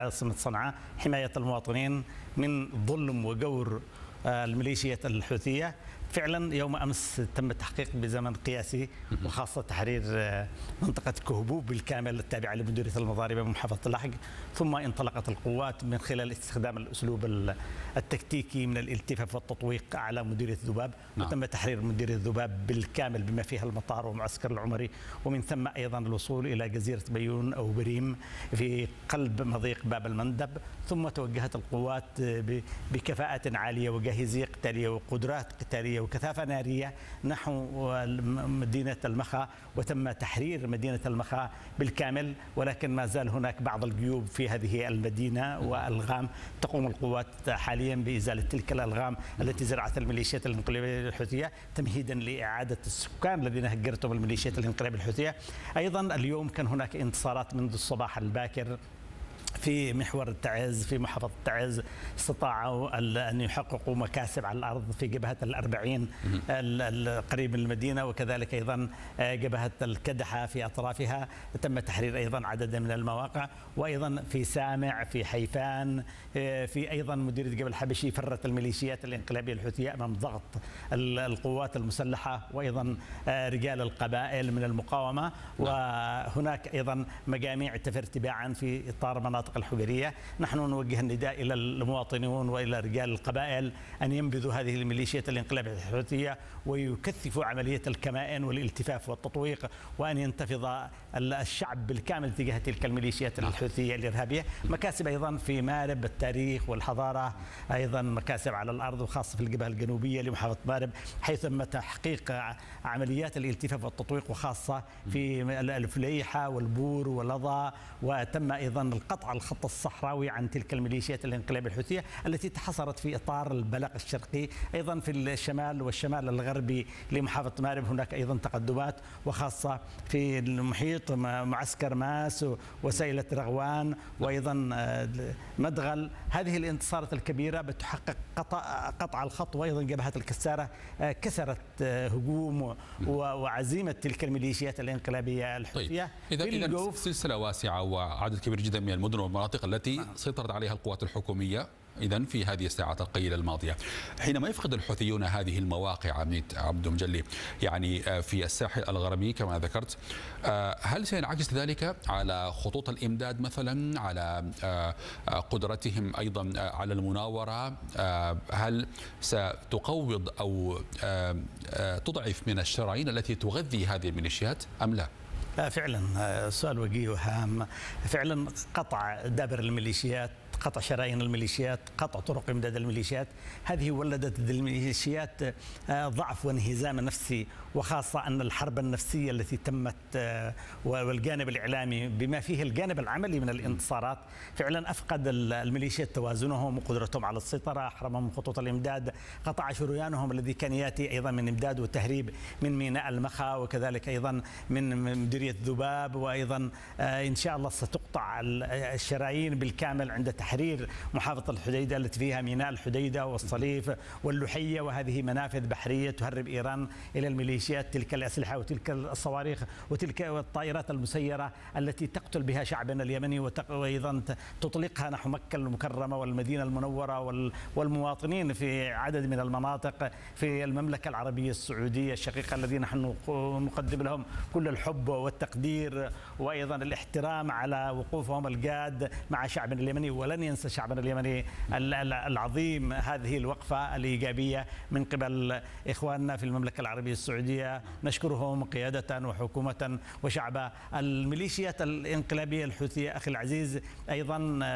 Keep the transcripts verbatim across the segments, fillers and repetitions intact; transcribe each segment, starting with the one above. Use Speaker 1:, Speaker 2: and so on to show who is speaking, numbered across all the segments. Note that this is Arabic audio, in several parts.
Speaker 1: عاصمة صنعاء حماية المواطنين من ظلم وجور الميليشيات الحوثية. فعلا يوم أمس تم التحقيق بزمن قياسي، وخاصة تحرير منطقة كهبوب بالكامل التابعة لمديرية المضاربة بمحافظة اللحق. ثم انطلقت القوات من خلال استخدام الأسلوب التكتيكي من الالتفاف والتطويق على مديرية ذباب، نعم. وتم تحرير مديرية ذباب بالكامل بما فيها المطار ومعسكر العمري، ومن ثم أيضا الوصول إلى جزيرة بيون أو بريم في قلب مضيق باب المندب. ثم توجهت القوات بكفاءة عالية وجاهزية قتالية وقدرات قتالية وكثافة نارية نحو مدينة المخا، وتم تحرير مدينة المخا بالكامل، ولكن ما زال هناك بعض الجيوب في هذه المدينة والغام. تقوم القوات حاليا بإزالة تلك الألغام التي زرعتها الميليشيات الانقلابية الحوثية تمهيدا لإعادة السكان الذين هجرتهم الميليشيات الانقلابية الحوثية. أيضا اليوم كان هناك انتصارات منذ الصباح الباكر في محور التعز في محافظة التعز. استطاعوا أن يحققوا مكاسب على الأرض في جبهة الأربعين القريب من المدينة، وكذلك أيضا جبهة الكدحة في أطرافها تم تحرير أيضا عدد من المواقع. وأيضا في سامع في حيفان في أيضا مديرية جبل الحبشي فرت الميليشيات الانقلابية الحوثية أمام ضغط القوات المسلحة وأيضا رجال القبائل من المقاومة. وهناك أيضا مجاميع تفر تباعا في إطار مناطق الحجرية. نحن نوجه النداء إلى المواطنين وإلى رجال القبائل أن ينبذوا هذه الميليشيات الانقلابية الحوثية ويكثفوا عملية الكمائن والالتفاف والتطويق، وأن ينتفض الشعب بالكامل تجاه تلك الميليشيات الحوثية الإرهابية. مكاسب أيضا في مارب التاريخ والحضارة، أيضا مكاسب على الأرض وخاصة في الجبهة الجنوبية لمحافظة مارب، حيث تم تحقيق عمليات الالتفاف والتطويق، وخاصة في الفليحة والبور واللظى. وتم أيضا القطع الخط الصحراوي عن تلك الميليشيات الانقلابية الحوثية التي تحصرت في إطار البلق الشرقي. أيضا في الشمال والشمال الغربي لمحافظة مارب هناك أيضا تقدمات، وخاصة في المحيط معسكر ماس وسيلة رغوان وأيضا مدغل. هذه الانتصارات الكبيرة بتحقق قطع, قطع الخط. وأيضا جبهة الكسارة كسرت هجوم وعزيمة تلك الميليشيات الانقلابية الحوثية.
Speaker 2: طيب. إذا إذا سلسلة واسعة وعدد كبير جدا من المدن والمناطق التي سيطرت عليها القوات الحكومية إذن في هذه الساعات القليلة الماضية. حينما يفقد الحوثيون هذه المواقع عميد عبد مجلي يعني في الساحل الغربي كما ذكرت، هل سينعكس ذلك على خطوط الإمداد مثلا، على قدرتهم أيضا على المناورة؟ هل ستقوض أو تضعف من الشرايين التي تغذي هذه الميليشيات أم لا؟
Speaker 1: فعلا سؤال وجيه وهام. فعلا قطع دابر الميليشيات، قطع شرايين الميليشيات، قطع طرق امداد الميليشيات، هذه ولدت الميليشيات ضعف وانهزام نفسي، وخاصة أن الحرب النفسية التي تمت والجانب الإعلامي بما فيه الجانب العملي من الانتصارات فعلا أفقد الميليشيات توازنهم وقدرتهم على السيطرة، أحرمهم خطوط الإمداد، قطع شريانهم الذي كان يأتي أيضا من إمداد وتهريب من ميناء المخا، وكذلك أيضا من مديرية ذباب. وأيضا إن شاء الله ستقطع الشرايين بالكامل عند تحرير محافظة الحديدة التي فيها ميناء الحديدة والصليف واللحية، وهذه منافذ بحرية تهرب إيران إلى الميليشيات تلك الأسلحة وتلك الصواريخ وتلك الطائرات المسيرة التي تقتل بها شعبنا اليمني، وأيضا تطلقها نحو مكة المكرمة والمدينة المنورة والمواطنين في عدد من المناطق في المملكة العربية السعودية الشقيقة الذين نحن نقدم لهم كل الحب والتقدير وأيضا الاحترام على وقوفهم الجاد مع شعبنا اليمني. ولن ينسى شعبنا اليمني العظيم هذه الوقفة الإيجابية من قبل إخواننا في المملكة العربية السعودية، نشكرهم قيادة وحكومة وشعبا. الميليشيات الانقلابية الحوثية أخي العزيز أيضا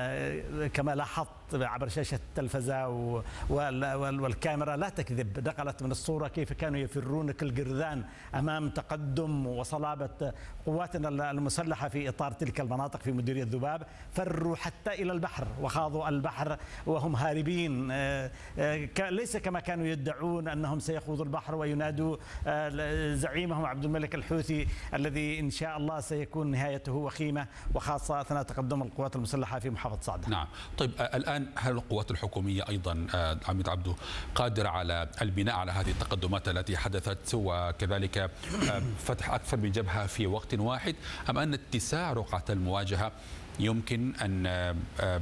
Speaker 1: كما لاحظت عبر شاشة التلفزة والكاميرا لا تكذب، نقلت من الصورة كيف كانوا يفرون كالجرذان أمام تقدم وصلابة قواتنا المسلحة في إطار تلك المناطق في مديرية ذباب. فروا حتى إلى البحر وخاضوا البحر وهم هاربين، ليس كما كانوا يدعون أنهم سيخوضوا البحر وينادوا زعيمهم عبد الملك الحوثي الذي إن شاء الله سيكون نهايته وخيمة، وخاصة أثناء تقدم القوات المسلحة في محافظة صعدة.
Speaker 2: نعم. طيب الآن هل القوات الحكومية أيضا عميد عبدو قادرة على البناء على هذه التقدمات التي حدثت وكذلك فتح أكثر من جبهة في وقت واحد، أم أن اتساع رقعة المواجهة يمكن أن